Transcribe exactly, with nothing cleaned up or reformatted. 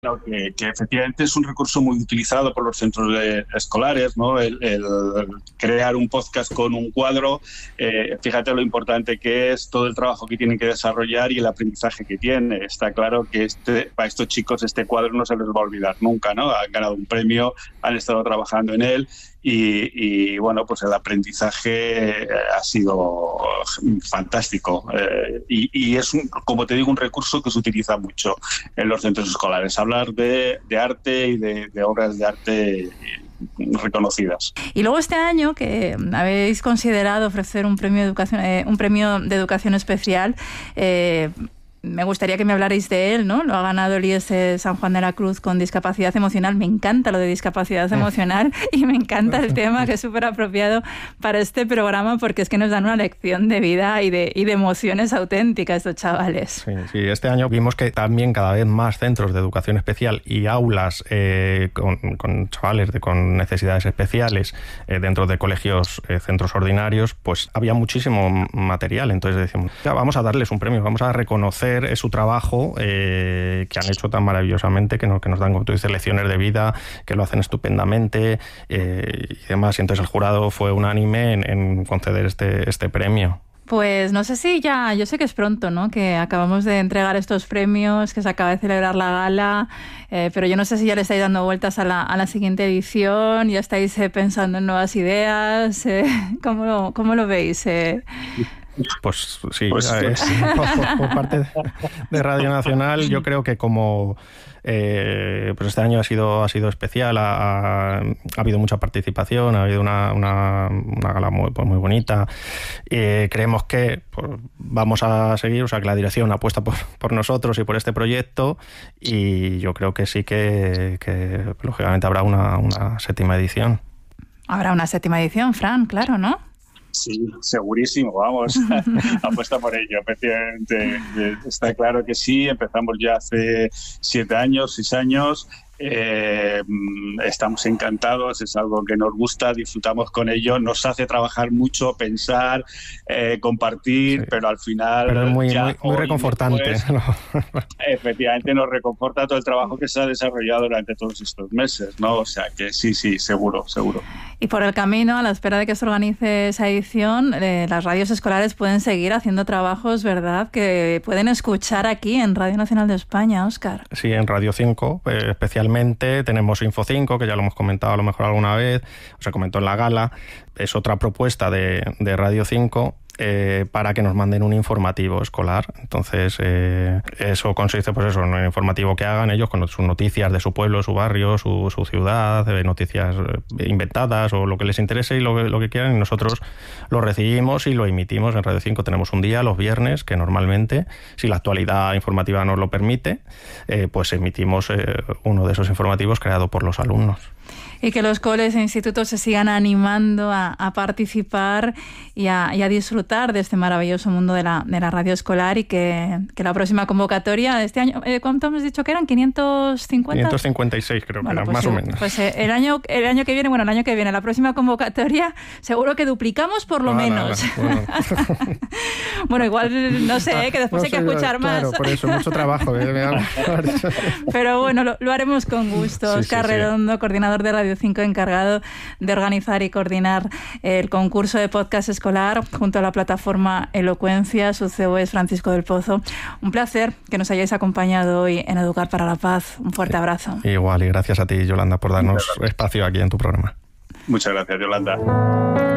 Claro, que, que efectivamente es un recurso muy utilizado por los centros de, escolares, ¿no? El, el crear un podcast con un cuadro, eh, fíjate lo importante que es, todo el trabajo que tienen que desarrollar y el aprendizaje que tiene. Está claro que este, para estos chicos este cuadro no se les va a olvidar nunca, ¿no? Han ganado un premio, han estado trabajando en él y, y bueno, pues el aprendizaje ha sido fantástico. Eh, y, y es, un, como te digo, un recurso que se utiliza mucho en los centros escolares. Hablar de, de arte y de, de obras de arte reconocidas. Y luego este año que habéis considerado ofrecer un premio de educación, eh, un premio de educación especial, eh, me gustaría que me hablarais de él, ¿no? Lo ha ganado el I E S San Juan de la Cruz con discapacidad emocional. Me encanta lo de discapacidad emocional y me encanta el tema, que es súper apropiado para este programa, porque es que nos dan una lección de vida y de, y de emociones auténticas estos chavales. Sí, sí, este año vimos que también cada vez más centros de educación especial y aulas eh, con, con chavales de, con necesidades especiales eh, dentro de colegios, eh, centros ordinarios, pues había muchísimo material. Entonces decimos, ya, vamos a darles un premio, vamos a reconocer su trabajo eh, que han hecho tan maravillosamente, que, no, que nos dan, como tú dices, lecciones de vida, que lo hacen estupendamente eh, y demás. Y entonces el jurado fue unánime en, en conceder este, este premio. Pues no sé si ya, yo sé que es pronto, ¿no? Que acabamos de entregar estos premios, que se acaba de celebrar la gala, eh, pero yo no sé si ya le estáis dando vueltas a la, a la siguiente edición, ya estáis eh, pensando en nuevas ideas, eh, ¿cómo, lo, ¿cómo lo veis? Eh? Pues sí, pues, pues. Por, por parte de, de Radio Nacional, yo creo que como eh, pues este año ha sido ha sido especial, ha, ha, ha habido mucha participación, ha habido una, una, una gala muy, pues muy bonita. Eh, creemos que pues, vamos a seguir, o sea, que la dirección apuesta por, por nosotros y por este proyecto, y yo creo que sí que, que lógicamente habrá una, una séptima edición. Habrá una séptima edición, Fran, claro, ¿no? Sí, segurísimo, vamos, apuesta por ello, efectivamente. Está claro que sí, empezamos ya hace siete años, seis años. Eh, estamos encantados, es algo que nos gusta, disfrutamos con ello, nos hace trabajar mucho, pensar, eh, compartir, sí. Pero al final pero es muy, ya muy, muy reconfortante. Después, efectivamente nos reconforta todo el trabajo que se ha desarrollado durante todos estos meses, ¿no? O sea que sí, sí, seguro, seguro. Y por el camino, a la espera de que se organice esa edición, eh, las radios escolares pueden seguir haciendo trabajos, ¿verdad?, que pueden escuchar aquí en Radio Nacional de España, Óscar. Sí, en Radio cinco, eh, especialmente. Tenemos Info cinco, que ya lo hemos comentado a lo mejor alguna vez, o se comentó en la gala. Es otra propuesta de, de Radio cinco eh, para que nos manden un informativo escolar. Entonces, eh, eso consiste, pues eso, en un informativo que hagan ellos con sus noticias de su pueblo, su barrio, su, su ciudad, eh, noticias inventadas o lo que les interese y lo, lo que quieran, y nosotros lo recibimos y lo emitimos en Radio cinco. Tenemos un día los viernes que normalmente, si la actualidad informativa nos lo permite, eh, pues emitimos eh, uno de esos informativos creado por los alumnos. Y que los coles e institutos se sigan animando a, a participar y a, y a disfrutar de este maravilloso mundo de la, de la radio escolar, y que, que la próxima convocatoria de este año, eh, ¿cuánto hemos dicho que eran? ¿quinientos cincuenta? quinientos cincuenta y seis creo, bueno, que eran, pues, más o menos. Pues eh, el, año, el año que viene, bueno, el año que viene, la próxima convocatoria, seguro que duplicamos por lo ah, menos. Nada, bueno. Bueno, igual, no sé, eh, que después no hay que sé, escuchar claro, más. Por eso, mucho trabajo. Eh, Pero bueno, lo, lo haremos con gusto. Sí, Óscar sí, sí. Redondo, coordinador de Radio cinco, encargado de organizar y coordinar el concurso de podcast escolar junto a la plataforma Elocuencia. Su C E O es Francisco del Pozo. Un placer que nos hayáis acompañado hoy en Educar para la Paz. Un fuerte abrazo. Igual, y gracias a ti, Yolanda, por darnos espacio aquí en tu programa. Muchas gracias, Yolanda.